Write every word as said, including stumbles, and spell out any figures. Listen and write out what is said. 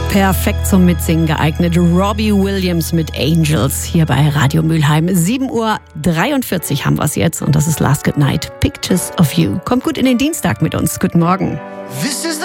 Perfekt zum Mitsingen geeignet. Robbie Williams mit Angels hier bei Radio Mülheim. sieben Uhr dreiundvierzig haben wir es jetzt und das ist Last Good Night. Pictures of You. Kommt gut in den Dienstag mit uns. Guten Morgen.